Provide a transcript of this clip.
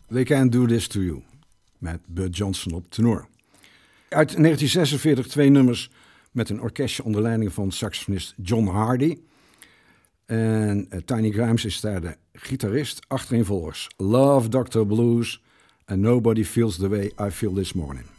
They Can't Do This To You, met Bud Johnson op tenor. Uit 1946 2 nummers met een orkestje onder leiding van saxofonist John Hardy. En Tiny Grimes is daar de gitarist. Achtereenvolgens Love Dr. Blues en Nobody Feels The Way I Feel This Morning.